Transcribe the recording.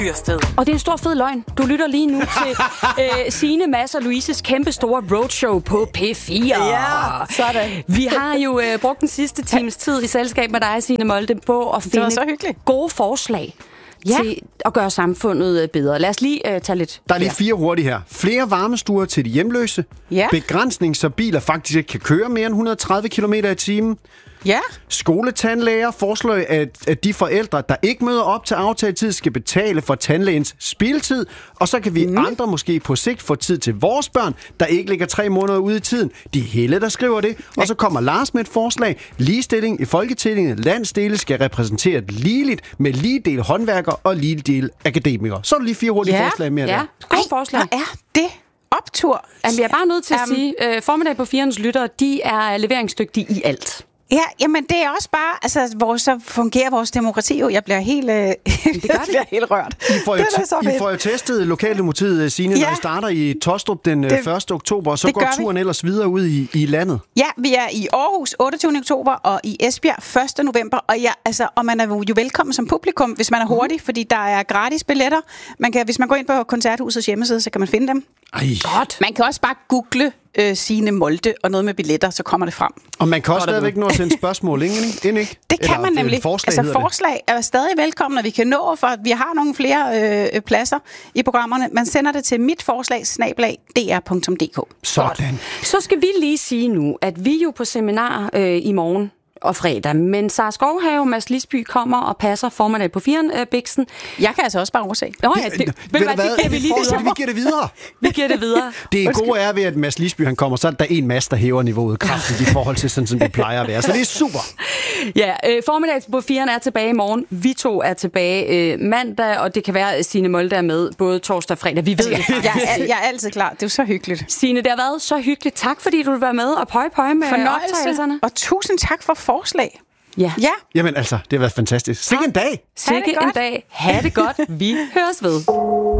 Og det er en stor fed løgn. Du lytter lige nu til Signe, Mads og Louises kæmpe store roadshow på P4. Ja, sådan. Vi har jo brugt den sidste times tid i selskab med dig, Signe Molde, på at finde gode forslag til at gøre samfundet bedre. Lad os lige tage lidt. Der er lige 4 hurtige her. Flere varmestuer til de hjemløse. Ja. Begrænsning, så biler faktisk ikke kan køre mere end 130 km i timen. Ja. Skoletandlæger foreslår, at de forældre, der ikke møder op til aftalt tid, skal betale for tandlægens spildtid. Og så kan vi andre måske på sigt få tid til vores børn, der ikke ligger 3 måneder ude i tiden. De er Helle, der skriver det. Og så kommer Lars med et forslag. Ligestilling i Folketinget. Landsdele skal repræsentere ligeligt med lige del håndværkere og lige del akademikere. Så er der lige 4 hurtige forslag mere der. Gode forslag. Hvad er det? Optur. Jamen, jeg er bare nødt til at sige, formiddag på 4'ernes lyttere, de er leveringsdygtige i alt. Ja, jamen det er også bare, altså, så fungerer vores demokrati jo. Jeg bliver helt, helt rørt. I får jo testet lokaldemokratiet, Signe, når vi starter i Tostrup den 1. oktober, og så går turen ellers videre ud i landet. Ja, vi er i Aarhus 28. oktober og i Esbjerg 1. november, og man er jo velkommen som publikum, hvis man er hurtig, fordi der er gratis billetter. Hvis man går ind på Koncerthusets hjemmeside, så kan man finde dem. Godt. Man kan også bare google Signe Molde og noget med billetter, så kommer det frem. Og man kan også stadigvæk nå at sende spørgsmål ind, ikke? Det kan man nemlig. Forslag er stadig velkommen, og vi kan nå, for vi har nogle flere pladser i programmerne. Man sender det til mitforslag@dr.dk. Sådan. Så skal vi lige sige nu, at vi jo på seminar i morgen og fredag, men Sara Skovhave, Mads Lisby kommer og passer formiddag på 4'eren, Biksen. Jeg kan altså også bare overse. Vi giver det videre. Vi giver det videre. Det gode er ved, at Mads Lisby han kommer, så er der en Mads, der hæver niveauet kraftigt i forhold til sådan, som det plejer at være. Så det er super. Ja, formiddag på 4'eren er tilbage i morgen. Vi to er tilbage mandag, og det kan være, at Signe Molde er med både torsdag og fredag. Vi ved det. Jeg er altid klar. Det er jo så hyggeligt. Signe, det har været så hyggeligt. Tak, fordi du vil være med og pøje med optagelserne. Og tusind tak for forslag. Ja. Jamen altså, det har været fantastisk. Sikke en dag. Sikke en dag. Ha' det godt. Vi høres ved.